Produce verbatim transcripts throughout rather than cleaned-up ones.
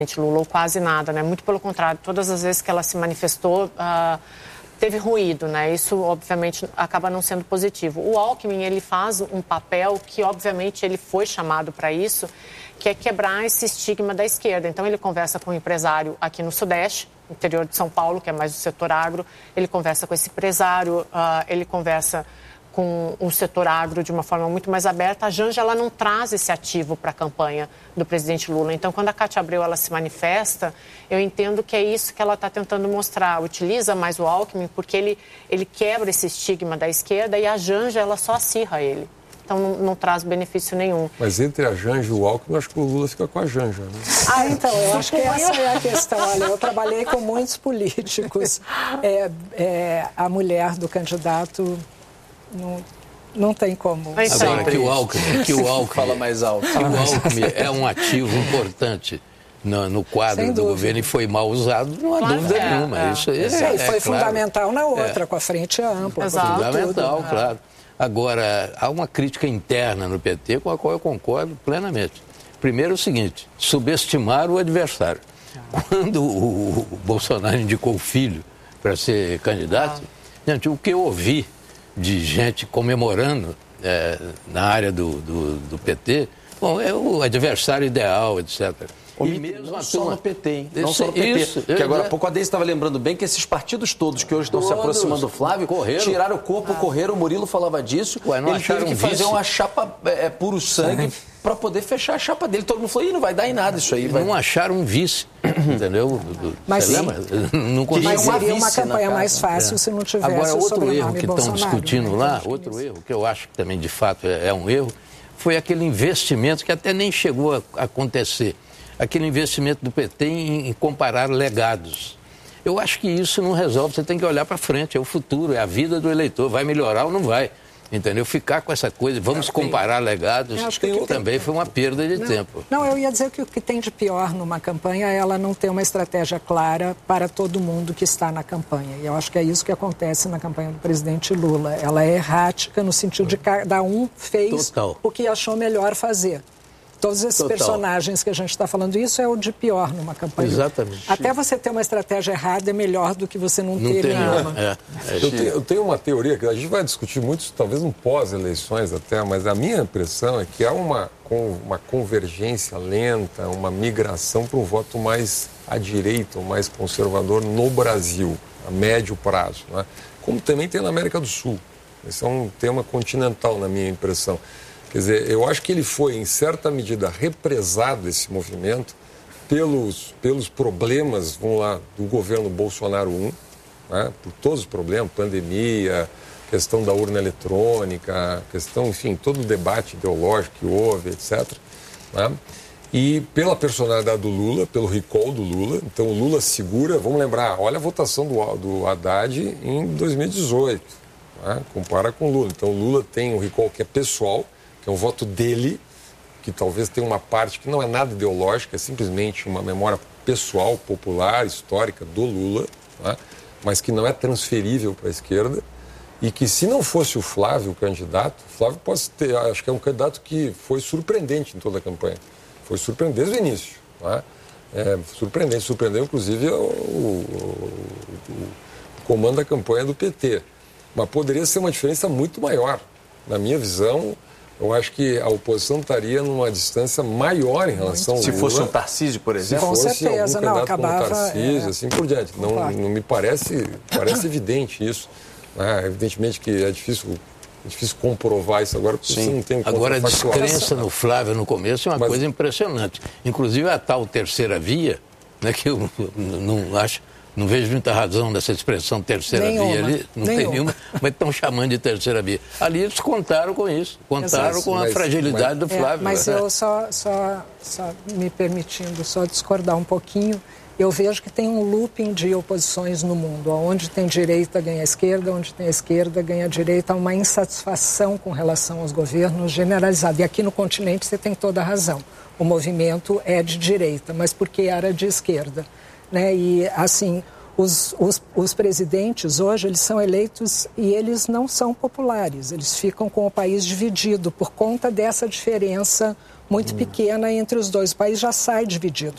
Lula, ou quase nada, né? Muito pelo contrário, todas as vezes que ela se manifestou, uh, teve ruído, né? Isso, obviamente, acaba não sendo positivo. O Alckmin, ele faz um papel que, obviamente, ele foi chamado para isso, que é quebrar esse estigma da esquerda. Então, ele conversa com um empresário aqui no Sudeste, interior de São Paulo, que é mais o setor agro, ele conversa com esse empresário, uh, ele conversa com o setor agro de uma forma muito mais aberta. A Janja, ela não traz esse ativo para a campanha do presidente Lula. Então, quando a Cátia Abreu ela se manifesta, eu entendo que é isso que ela está tentando mostrar. Utiliza mais o Alckmin porque ele, ele quebra esse estigma da esquerda e a Janja, ela só acirra ele. Então, não, não traz benefício nenhum. Mas entre a Janja e o Alckmin, eu acho que o Lula fica com a Janja, né? Ah, então, eu acho que essa é a questão. Olha, eu trabalhei com muitos políticos. É, é, a mulher do candidato... Não, não tem como. Então, Agora, que o Alckmin, que o Alckmin fala mais alto. Que o Alckmin é um ativo importante no, no quadro do governo e foi mal usado, não há claro, dúvida é, nenhuma. É. Isso é, Sim, é, foi é, fundamental claro. na outra, é. com a frente ampla. Exato. Fundamental, tudo, claro. Agora, há uma crítica interna no P T com a qual eu concordo plenamente. Primeiro é o seguinte, subestimar o adversário. Quando o, o Bolsonaro indicou o filho para ser candidato, ah. gente, o que eu ouvi de gente comemorando é, na área do, do, do P T, bom, é o adversário ideal, etcétera. E mesmo não só no P T, hein? Não só no P T. Isso, que agora há pouco a Deise estava lembrando bem que esses partidos todos que hoje estão todos se aproximando do Flávio, correram. tiraram o corpo, ah. correram, o Murilo falava disso, Ué, não ele teve que fazer vice. uma chapa é, puro sangue para poder fechar a chapa dele. Todo mundo falou, Ih, não vai dar em nada isso aí. Vai... Não acharam um vice, entendeu? Mas, Você lembra? Não Mas seria uma campanha mais fácil é. se não tivesse Agora, o outro erro que Bolsonaro, estão discutindo né? lá, outro erro que eu acho que também de fato é, é um erro, foi aquele investimento que até nem chegou a acontecer. Aquele investimento do P T em, em comparar legados. Eu acho que isso não resolve, você tem que olhar para frente, é o futuro, é a vida do eleitor, vai melhorar ou não vai, entendeu? Ficar com essa coisa, vamos tem, comparar legados, acho que que também foi uma perda de não, tempo. Não, eu ia dizer que o que tem de pior numa campanha é ela não ter uma estratégia clara para todo mundo que está na campanha. E eu acho que é isso que acontece na campanha do presidente Lula. Ela é errática no sentido de que cada um fez Total. o que achou melhor fazer. Todos esses Total. personagens que a gente está falando, isso é o de pior numa campanha. Exatamente. Até você ter uma estratégia errada é melhor do que você não, não ter nenhuma. É, é. Eu, tenho, eu tenho uma teoria que a gente vai discutir muito, talvez no pós-eleições até, mas a minha impressão é que há uma, uma convergência lenta, uma migração para um voto mais à direita, ou mais conservador no Brasil, a médio prazo, né? Como também tem na América do Sul. Esse é um tema continental, na minha impressão. Quer dizer, eu acho que ele foi, em certa medida, represado, esse movimento, pelos, pelos problemas, vamos lá, do governo Bolsonaro I, né? Por todos os problemas, pandemia, questão da urna eletrônica, questão, enfim, todo o debate ideológico que houve, etcétera, né? E pela personalidade do Lula, pelo recall do Lula. Então, o Lula segura, vamos lembrar, olha a votação do, do Haddad em dois mil e dezoito, né? Compara com o Lula. Então, o Lula tem um recall que é pessoal, que é um voto dele, que talvez tenha uma parte que não é nada ideológica, é simplesmente uma memória pessoal, popular, histórica do Lula, né? Mas que não é transferível para a esquerda, e que se não fosse o Flávio o candidato, o Flávio pode ter, acho que é um candidato que foi surpreendente em toda a campanha, foi surpreendente desde o início, né? É, surpreendente, surpreendeu inclusive o, o, o, o comando da campanha do P T, mas poderia ser uma diferença muito maior, na minha visão. Eu acho que a oposição estaria numa distância maior em relação ao Lula. Se fosse um Tarcísio, por exemplo? Com se fosse certeza, algum não, candidato acabava... como Tarcísio, é, assim por diante. Não, claro. não me parece, parece evidente isso. Ah, evidentemente que é difícil, é difícil comprovar isso agora, porque Sim. você não tem Agora, a contrafactual. descrença no Flávio no começo é uma Mas... coisa impressionante. Inclusive, a tal terceira via, né, que eu não acho... Não vejo muita razão nessa expressão terceira nenhuma, via ali, não nenhuma. tem nenhuma, mas estão chamando de terceira via. Ali eles contaram com isso, contaram Exato. com a mas, fragilidade mas, do Flávio. É, mas eu só, só, só me permitindo só discordar um pouquinho, eu vejo que tem um looping de oposições no mundo, onde tem direita ganha esquerda, onde tem esquerda ganha direita, há uma insatisfação com relação aos governos generalizada. E aqui no continente você tem toda a razão, o movimento é de direita, mas porque era de esquerda. Né? E, assim, os, os, os presidentes hoje, eles são eleitos e eles não são populares. Eles ficam com o país dividido por conta dessa diferença muito hum. pequena entre os dois. O país já sai dividido.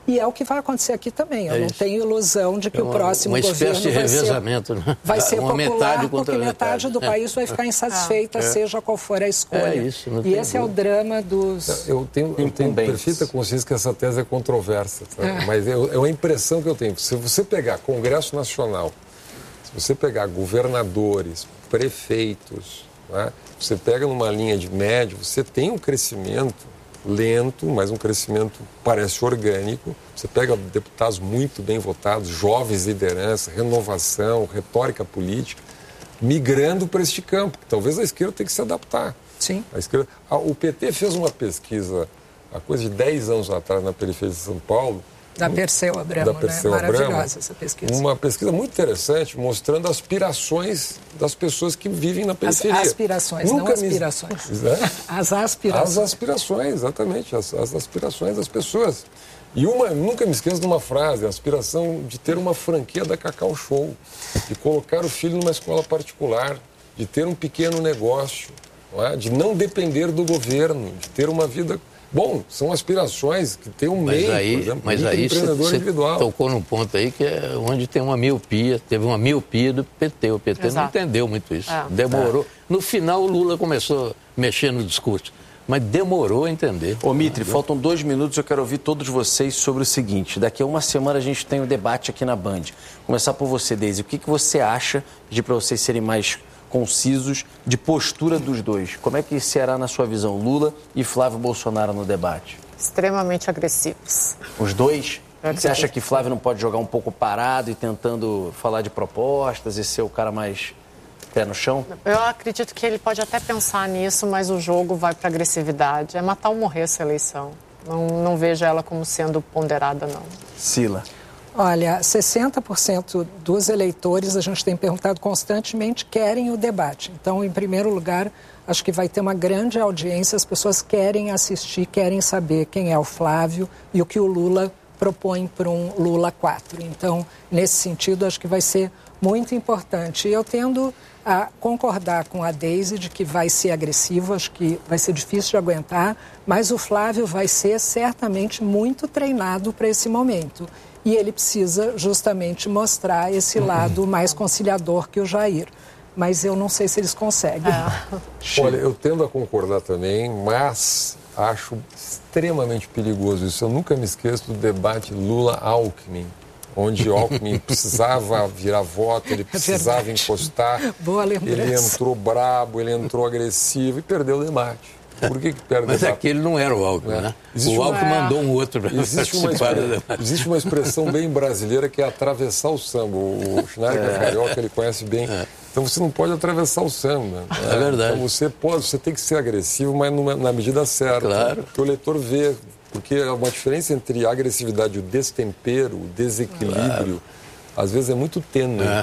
E é o que vai acontecer aqui também. Eu é não tenho ilusão de que é uma, o próximo uma governo espécie de vai revezamento, ser, né? vai ser uma popular, metade porque metade, metade do país vai ficar insatisfeita, é. seja qual for a escolha. É isso, e esse é o drama dos Eu tenho, eu tenho perfeita consciência que essa tese é controversa, é. mas é, é uma impressão que eu tenho. Se você pegar Congresso Nacional, se você pegar governadores, prefeitos, né? Você pega numa linha de médio, você tem um crescimento lento, mas um crescimento parece orgânico. Você pega deputados muito bem votados, jovens liderança, renovação, retórica política, migrando para este campo. Talvez a esquerda tenha que se adaptar. Sim. A esquerda... O P T fez uma pesquisa há coisa de dez anos atrás na periferia de São Paulo. Da Perseu Abramo, da Perseu né? Abramo, maravilhosa essa pesquisa. Uma pesquisa muito interessante, mostrando aspirações das pessoas que vivem na periferia. As aspirações, Nunca não aspirações. Me... As aspirações. As aspirações, exatamente, as, as aspirações das pessoas. E uma, nunca me esqueço de uma frase, a aspiração de ter uma franquia da Cacau Show, de colocar o filho numa escola particular, de ter um pequeno negócio, não é? De não depender do governo, de ter uma vida... Bom, são aspirações que tem um meio, aí, por exemplo, mas aí empreendedor você individual. Tocou num ponto aí que é onde tem uma miopia, teve uma miopia do P T. O P T Exato. não entendeu muito isso, é. demorou. É. No final o Lula começou a mexer no discurso, mas demorou a entender. Ô Mitre, faltam dois minutos, eu quero ouvir todos vocês sobre o seguinte. Daqui a uma semana a gente tem um debate aqui na Band. Vou começar por você, Deise. O que, que você acha, de para vocês serem mais concisos, de postura dos dois? Como é que será, na sua visão, Lula e Flávio Bolsonaro no debate? Extremamente agressivos. Os dois? Você acha que Flávio não pode jogar um pouco parado e tentando falar de propostas e ser o cara mais pé no chão? Eu acredito que ele pode até pensar nisso, mas o jogo vai para agressividade. É matar ou morrer essa eleição. Não, não vejo ela como sendo ponderada, não. Sila. Olha, sessenta por cento dos eleitores, a gente tem perguntado constantemente, querem o debate. Então, em primeiro lugar, acho que vai ter uma grande audiência, as pessoas querem assistir, querem saber quem é o Flávio e o que o Lula propõe para um Lula quatro. Então, nesse sentido, acho que vai ser muito importante. E eu tendo a concordar com a Deise de que vai ser agressivo, acho que vai ser difícil de aguentar, mas o Flávio vai ser certamente muito treinado para esse momento. E ele precisa justamente mostrar esse lado mais conciliador que o Jair. Mas eu não sei se eles conseguem. É. Olha, eu tendo a concordar também, mas acho extremamente perigoso isso. Eu nunca me esqueço do debate Lula-Alckmin, onde Alckmin precisava virar voto, ele precisava é encostar. Boa lembrança. Ele entrou brabo, ele entrou agressivo e perdeu o debate. Por que que perde Mas o debate? aquele não era o Alckmin, é. né? Existe o Alckmin uma... mandou um outro para participar do debate. Existe uma expressão bem brasileira que é atravessar o samba. O Schneider, é. carioca, ele conhece bem. É. Então você não pode atravessar o samba. É, é verdade. Então você pode, você tem que ser agressivo, mas numa, na medida certa. Claro. Porque o eleitor vê. Porque é uma diferença entre a agressividade e o destempero, o desequilíbrio, claro. às vezes é muito tênue. É.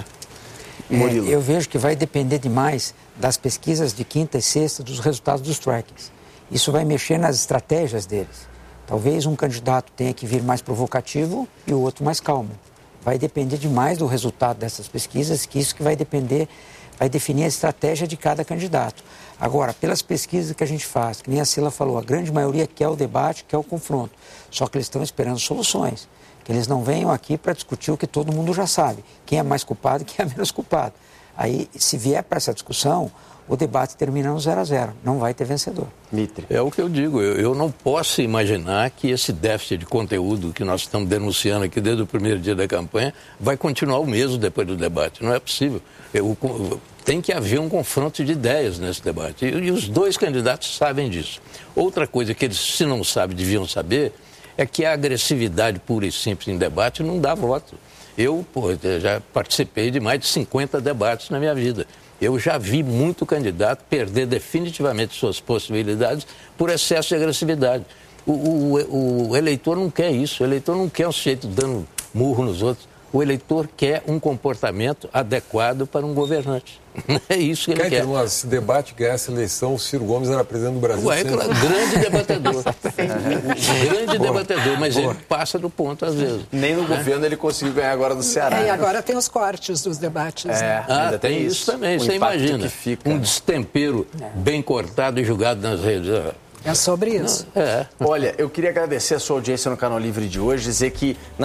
É, eu vejo que vai depender demais das pesquisas de quinta e sexta, dos resultados dos trackings. Isso vai mexer nas estratégias deles. Talvez um candidato tenha que vir mais provocativo e o outro mais calmo. Vai depender demais do resultado dessas pesquisas, que isso que vai depender, vai definir a estratégia de cada candidato. Agora, pelas pesquisas que a gente faz, que nem a Sila falou, a grande maioria quer o debate, quer o confronto. Só que eles estão esperando soluções. Que eles não venham aqui para discutir o que todo mundo já sabe. Quem é mais culpado e quem é menos culpado. Aí, se vier para essa discussão, o debate termina no zero a zero. Não vai ter vencedor. Mitre. É o que eu digo. Eu, eu não posso imaginar que esse déficit de conteúdo que nós estamos denunciando aqui desde o primeiro dia da campanha vai continuar o mesmo depois do debate. Não é possível. Eu, tem que haver um confronto de ideias nesse debate. E, e os dois candidatos sabem disso. Outra coisa que eles, se não sabem, deviam saber é que a agressividade pura e simples em debate não dá voto. Eu, pô, já participei de mais de cinquenta debates na minha vida. Eu já vi muito candidato perder definitivamente suas possibilidades por excesso de agressividade. O, o, o eleitor não quer isso. O eleitor não quer um sujeito dando murro nos outros. O eleitor quer um comportamento adequado para um governante. É isso que ele quer. quer. Se debate ganhasse a eleição, o Ciro Gomes era presidente do Brasil. Ué, é claro, grande debatedor. grande Boa. debatedor, mas Boa. ele passa do ponto às vezes. Nem no é. governo ele conseguiu ganhar agora do Ceará. É, e agora tem os cortes dos debates. É, né? Ah, ainda tem isso, isso também. Você imagina, fica, um né? destempero é. bem cortado e julgado nas redes. É sobre isso. Não, é. Olha, eu queria agradecer a sua audiência no Canal Livre de hoje, dizer que